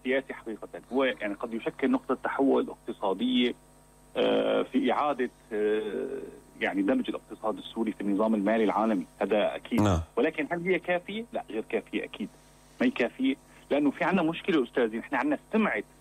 سياسي حقيقة، هو يعني قد يشكل نقطة تحول اقتصادية في إعادة يعني دمج الاقتصاد السوري في النظام المالي العالمي، هذا أكيد. ولكن هل هي كافية؟ لا، غير كافية أكيد، ما هي كافية، لأنه في عنا مشكلة أستاذي، نحن عنا سمعة